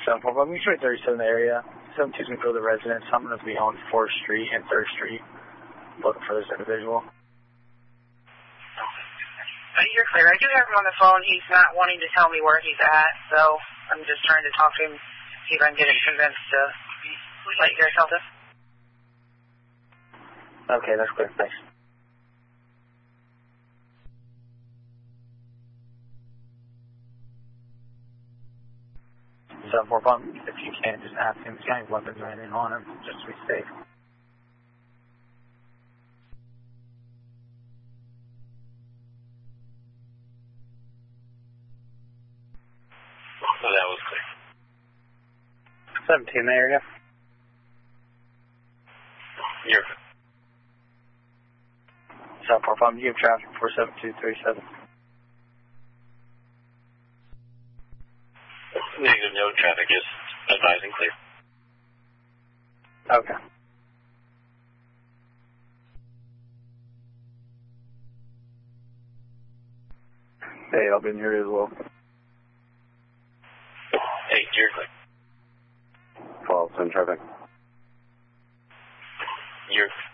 745, we should 37 area. 72's going to go to the residence. I'm going to be on 4th Street and 3rd Street looking for this individual. You're clear. I do have him on the phone. He's not wanting to tell me where he's at, so I'm just trying to talk to him, see if I can get him convinced to let you guys help us. Okay, that's clear. Thanks. If you can, just ask him if he's got any weapons or anything on him, just to be safe. So that was clear. 17 in the area. You're 745, you have traffic 47237. Negative, no traffic, just advising clear. Okay. Hey, I'll be in here as well. Hey, you're clear. Follow up, traffic. You're